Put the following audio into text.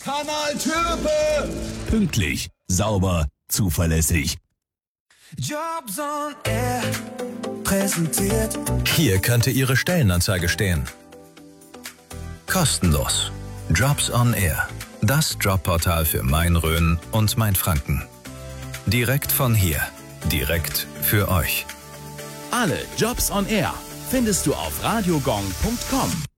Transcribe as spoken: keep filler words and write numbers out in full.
Kanal Türpe. Pünktlich, sauber, zuverlässig. Jobs on Air präsentiert. Hier könnte Ihre Stellenanzeige stehen. Kostenlos. Jobs on Air. Das Jobportal für Main-Rhön und Mainfranken. Direkt von hier. Direkt für euch. Alle Jobs on Air findest du auf radiogong punkt com.